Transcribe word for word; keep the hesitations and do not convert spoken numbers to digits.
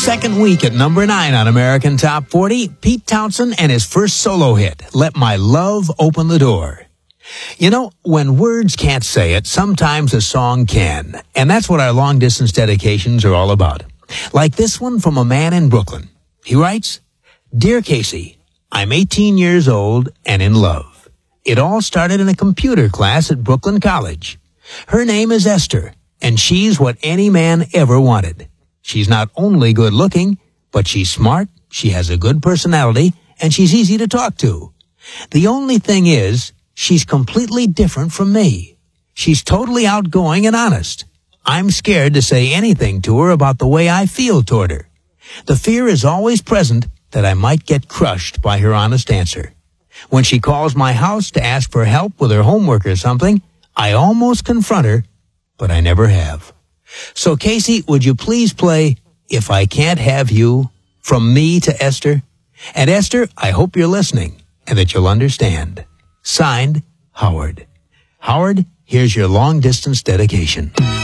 second week at number nine on American Top forty, Pete Townsend and his first solo hit, Let My Love Open the Door. You know, when words can't say it, sometimes a song can. And that's what our long-distance dedications are all about. Like this one from a man in Brooklyn. He writes, Dear Casey, I'm eighteen years old and in love. It all started in a computer class at Brooklyn College. Her name is Esther, and she's what any man ever wanted. She's not only good looking, but she's smart, she has a good personality, and she's easy to talk to. The only thing is, she's completely different from me. She's totally outgoing and honest. I'm scared to say anything to her about the way I feel toward her. The fear is always present that I might get crushed by her honest answer. When she calls my house to ask for help with her homework or something, I almost confront her, but I never have. So, Casey, would you please play If I Can't Have You from me to Esther? And Esther, I hope you're listening and that you'll understand. Signed, Howard. Howard, here's your long-distance dedication.